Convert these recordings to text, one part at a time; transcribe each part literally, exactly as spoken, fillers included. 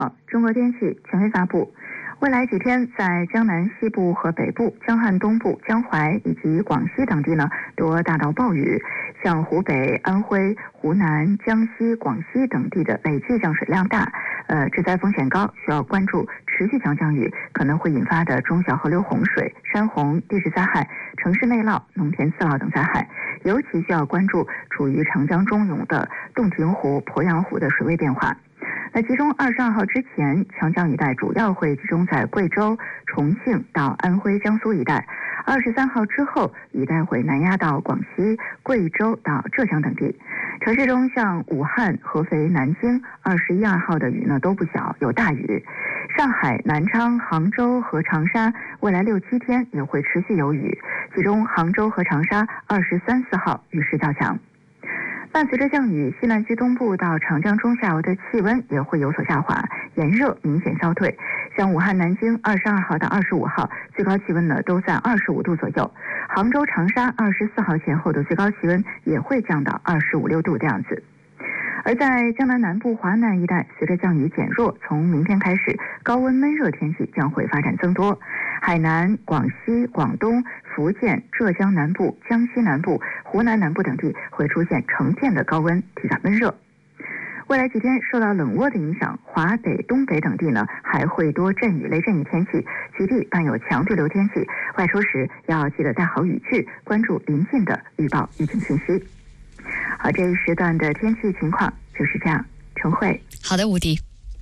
啊，中国天气权威发布。未来几天，在江南西部和北部、江汉东部、江淮以及广西等地呢，多大到暴雨。像湖北、安徽、湖南、江西、广西等地的累计降水量大，呃，致灾风险高，需要关注持续强降雨可能会引发的中小河流洪水、山洪、地质灾害、城市内涝、农田次涝等灾害。尤其需要关注处于长江中涌的洞庭湖、鄱阳湖的水位变化。那其中二十二号之前，强降雨带主要会集中在贵州、重庆到安徽、江苏一带。二十三号之后，雨带会南压到广西、贵州到浙江等地。城市中像武汉、合肥、南京，二十一二号的雨呢都不小，有大雨。上海、南昌、杭州和长沙未来六七天也会持续有雨，其中杭州和长沙二十三四号雨势较强。伴随着降雨，西南区东部到长江中下游的气温也会有所下滑，炎热明显消退。像武汉、南京二十二号到二十五号最高气温呢都在二十五度左右，杭州、长沙二十四号前后的最高气温也会降到二十五六度这样子。而在江南南部、华南一带，随着降雨减弱，从明天开始，高温闷热天气将会发展增多。海南、广西、广东、福建、浙江南部、江西南部、湖南南部等地会出现成片的高温，体感闷热。未来几天受到冷涡的影响，华北、东北等地呢还会多阵雨、雷阵雨天气，局地伴有强对流天气。外出时要记得带好雨具，关注临近的预报预警信息。好，这一时段的天气情况就是这样。陈慧， 好的，吴迪。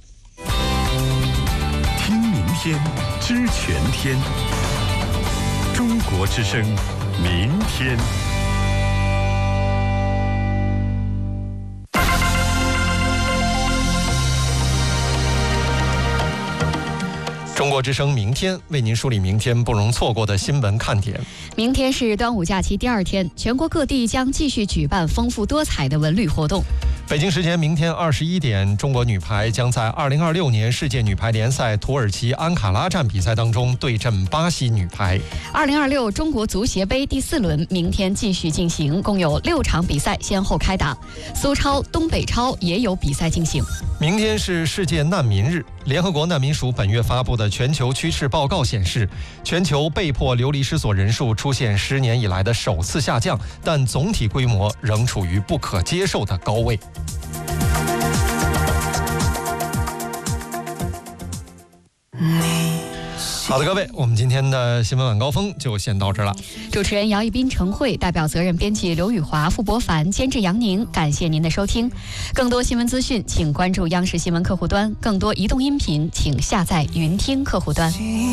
听明天，知全天。中国之声，明天。 中国之声明天为您梳理明天不容错过的新闻看点。 明天是端午假期第二天，全国各地将继续举办丰富多彩的文旅活动。 北京时间明天二十一点，中国女排将在二零二六年世界女排联赛土耳其安卡拉站比赛当中对阵巴西女排。 二零二六中国足协杯第四轮明天继续进行，共有六场比赛先后开打，苏超、东北超也有比赛进行。 明天是世界难民日，联合国难民署本月发布的全球趋势报告显示，全球被迫流离失所人数出现十年以来的首次下降，但总体规模仍处于不可接受的高位。好的，各位，我们今天的新闻晚高峰就先到这儿了。 主持人姚一斌、陈慧，代表责任编辑刘宇华、傅博凡，监制杨宁，感谢您的收听。更多新闻资讯，请关注央视新闻客户端；更多移动音频，请下载云听客户端。